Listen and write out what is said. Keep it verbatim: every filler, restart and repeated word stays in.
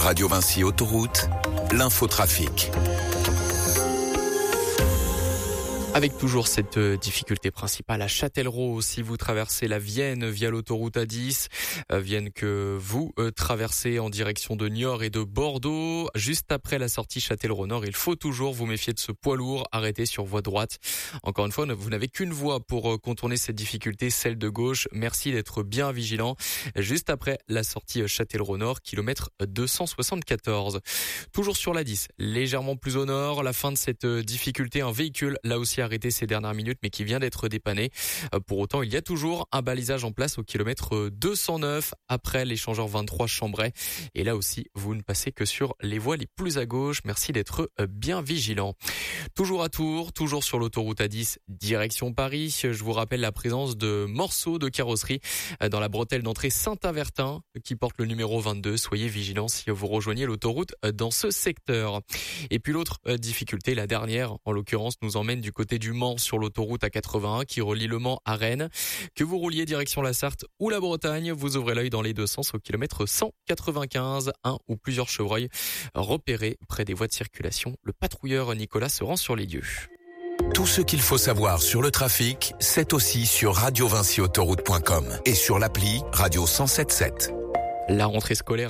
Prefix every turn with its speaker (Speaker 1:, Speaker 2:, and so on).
Speaker 1: Radio Vinci Autoroute, l'infotrafic.
Speaker 2: Avec toujours cette difficulté principale à Châtellerault, si vous traversez la Vienne via l'autoroute A dix, Vienne que vous traversez en direction de Niort et de Bordeaux, juste après la sortie Châtellerault-Nord, il faut toujours vous méfier de ce poids lourd arrêté sur voie droite. Encore une fois, vous n'avez qu'une voie pour contourner cette difficulté, celle de gauche. Merci d'être bien vigilant. Juste après la sortie Châtellerault-Nord, kilomètre deux cent soixante-quatorze. Toujours sur la dix, légèrement plus au nord, la fin de cette difficulté, un véhicule là aussi arrêté ces dernières minutes mais qui vient d'être dépanné. Pour autant, il y a toujours un balisage en place au kilomètre deux cent neuf après l'échangeur vingt-trois Chambray. Et là aussi, vous ne passez que sur les voies les plus à gauche. Merci d'être bien vigilant. Toujours à Tours, toujours sur l'autoroute A dix, direction Paris. Je vous rappelle la présence de morceaux de carrosserie dans la bretelle d'entrée Saint-Avertin qui porte le numéro vingt-deux. Soyez vigilants si vous rejoignez l'autoroute dans ce secteur. Et puis l'autre difficulté, la dernière en l'occurrence, nous emmène du côté du Mans sur l'autoroute A quatre-vingt-un qui relie Le Mans à Rennes. Que vous rouliez direction la Sarthe ou la Bretagne, vous ouvrez l'œil dans les deux sens au kilomètre cent quatre-vingt-quinze. Un ou plusieurs chevreuils repérés près des voies de circulation. Le patrouilleur Nicolas se rend sur les lieux.
Speaker 1: Tout ce qu'il faut savoir sur le trafic, c'est aussi sur radio vinci autoroute point com et sur l'appli Radio cent sept sept.
Speaker 2: La rentrée scolaire